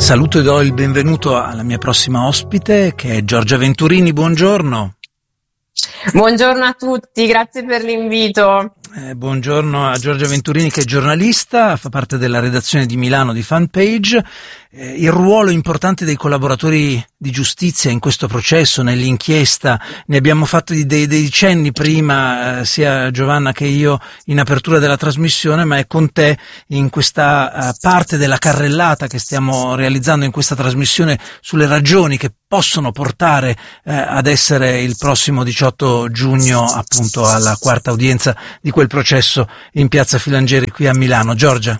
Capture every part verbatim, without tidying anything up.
Saluto e do il benvenuto alla mia prossima ospite, che è Giorgia Venturini. Buongiorno. Buongiorno a tutti, grazie per l'invito. Eh, buongiorno a Giorgia Venturini, che è giornalista, fa parte della redazione di Milano di Fanpage. Eh, il ruolo importante dei collaboratori di giustizia in questo processo, nell'inchiesta, ne abbiamo fatti dei, dei cenni prima, eh, sia Giovanna che io in apertura della trasmissione, ma è con te in questa uh, parte della carrellata che stiamo realizzando in questa trasmissione sulle ragioni che possono portare eh, ad essere il prossimo diciotto giugno appunto alla quarta udienza di quel processo in piazza Filangieri qui a Milano. Giorgia.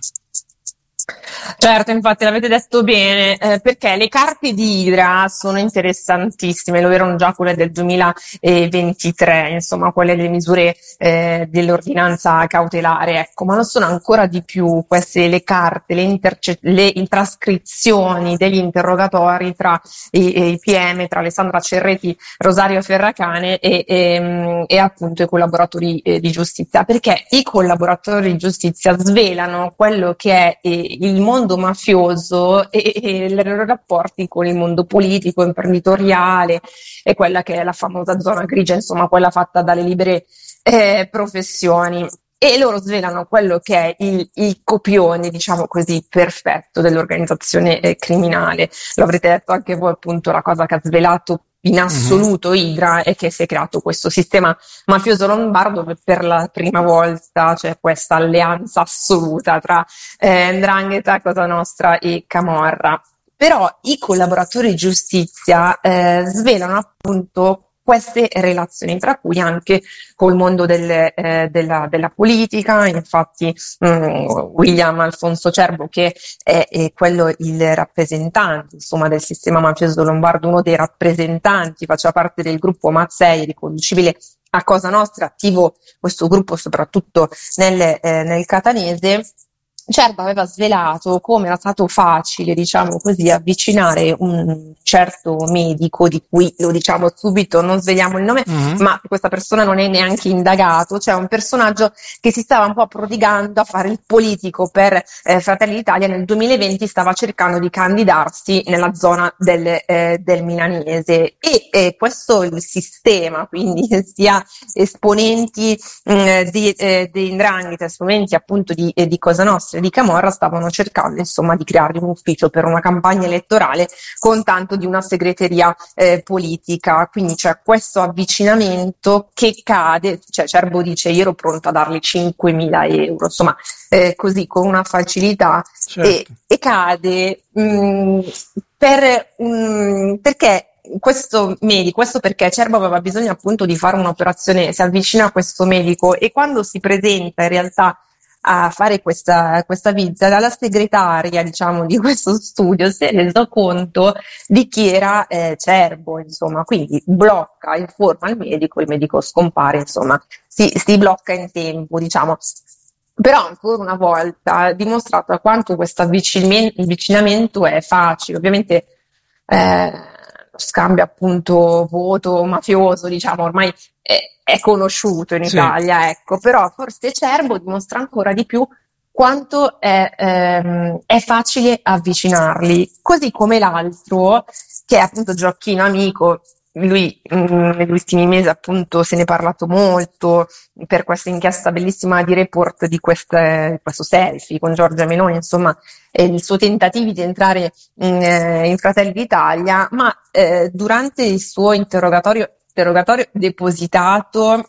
Certo, infatti l'avete detto bene, eh, perché le carte di Idra sono interessantissime, lo erano già quelle del duemilaventitré, insomma quelle delle misure eh, dell'ordinanza cautelare, ecco, ma non sono ancora di più queste le carte, le, interce- le trascrizioni degli interrogatori tra i, i P M, tra Alessandra Cerretti, Rosario Ferracane e, e, e appunto i collaboratori eh, di giustizia, perché i collaboratori di giustizia svelano quello che è eh, il mondo mafioso e, e i loro rapporti con il mondo politico, imprenditoriale e quella che è la famosa zona grigia, insomma quella fatta dalle libere eh, professioni. E loro svelano quello che è il, il copione, diciamo così, perfetto dell'organizzazione eh, criminale. Lo avrete detto anche voi, appunto, la cosa che ha svelato in assoluto Idra è che si è creato questo sistema mafioso lombardo dove per la prima volta c'è questa alleanza assoluta tra eh, 'ndrangheta, Cosa Nostra e Camorra. Però i collaboratori di giustizia eh, svelano appunto queste relazioni, tra cui anche col mondo del, eh, della, della politica. Infatti mh, William Alfonso Cerbo, che è, è quello il rappresentante insomma del sistema mafioso lombardo, uno dei rappresentanti, faceva parte del gruppo Mazzei riconducibile a Cosa Nostra, attivo questo gruppo soprattutto nel, eh, nel catanese. Cerbo aveva svelato come era stato facile, diciamo così, avvicinare un certo medico, di cui lo diciamo subito, non sveliamo il nome, mm-hmm. ma questa persona non è neanche indagato, cioè un personaggio che si stava un po' prodigando a fare il politico per eh, Fratelli d'Italia. Nel duemilaventi stava cercando di candidarsi nella zona del, eh, del milanese, e eh, questo il sistema, quindi sia esponenti mh, di, eh, di 'ndrangheta, esponenti appunto di, eh, di Cosa Nostra, di Camorra, stavano cercando insomma di creare un ufficio per una campagna elettorale con tanto di una segreteria eh, politica. Quindi c'è questo avvicinamento che cade, cioè Cerbo dice io ero pronta a dargli cinquemila euro, insomma eh, così con una facilità, certo. e, e cade mh, per, mh, perché questo medico, questo perché Cerbo aveva bisogno appunto di fare un'operazione, si avvicina a questo medico e quando si presenta in realtà a fare questa, questa visita, dalla segretaria, diciamo, di questo studio si è reso conto di chi era eh, Cerbo, insomma, quindi blocca, informa il medico, il medico scompare, insomma, si, si blocca in tempo, diciamo. Però ancora una volta ha dimostrato quanto questo avvicinamento è facile. Ovviamente eh, lo scambio appunto voto mafioso, diciamo, ormai è, è conosciuto in Italia, sì. Ecco, però forse Cerbo dimostra ancora di più quanto è, ehm, è facile avvicinarli, così come l'altro, che è appunto Gioacchino Amico. Lui mh, negli ultimi mesi appunto se ne è parlato molto per questa inchiesta bellissima di Report di queste, questo selfie con Giorgia Meloni, insomma, e il suo tentativo di entrare in, eh, in Fratelli d'Italia, ma eh, durante il suo interrogatorio, interrogatorio depositato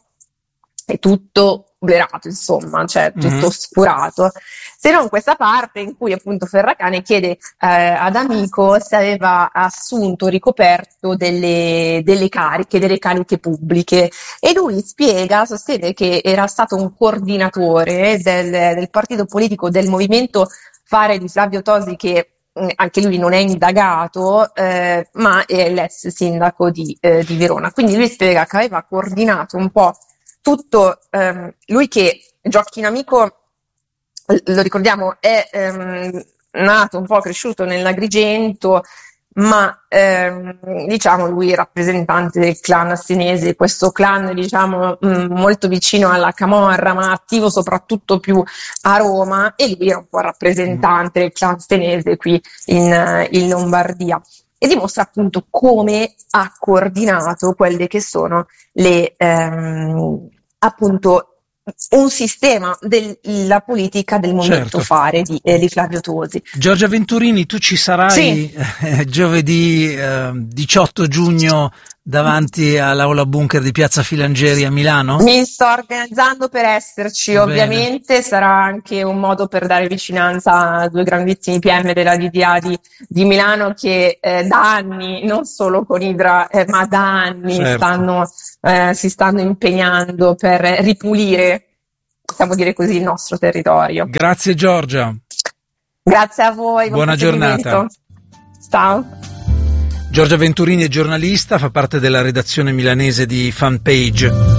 è tutto blerato, insomma, cioè tutto mm-hmm. oscurato, se non questa parte in cui appunto Ferracane chiede eh, ad Amico se aveva assunto, ricoperto delle, delle cariche, delle cariche pubbliche, e lui spiega, sostiene che era stato un coordinatore del, del partito politico del Movimento Fare di Flavio Tosi, che anche lui non è indagato, eh, ma è l'ex sindaco di, eh, di Verona. Quindi lui spiega che aveva coordinato un po' tutto, ehm, lui che Gioacchino Amico, lo ricordiamo, è ehm, nato, un po' cresciuto nell'Agrigento, ma ehm, diciamo lui è rappresentante del clan senese, questo clan diciamo mh, molto vicino alla Camorra, ma attivo soprattutto più a Roma, e lui era un po' rappresentante del clan senese qui in, in Lombardia. E dimostra appunto come ha coordinato quelle che sono le ehm, appunto un sistema della politica del momento Certo. fare di, eh, di Flavio Tosi. Giorgia Venturini, tu ci sarai Sì. eh, giovedì eh, diciotto giugno davanti all'aula bunker di Piazza Filangeri a Milano? Mi sto organizzando per esserci, Bene. ovviamente sarà anche un modo per dare vicinanza a due grandissimi P M della D D A di, di Milano che eh, da anni, non solo con Idra, eh, ma da anni Certo. stanno, eh, si stanno impegnando per ripulire, possiamo dire così, il nostro territorio. Grazie Giorgia. Grazie a voi. Buona giornata. Ciao. Giorgia Venturini è giornalista, fa parte della redazione milanese di Fanpage.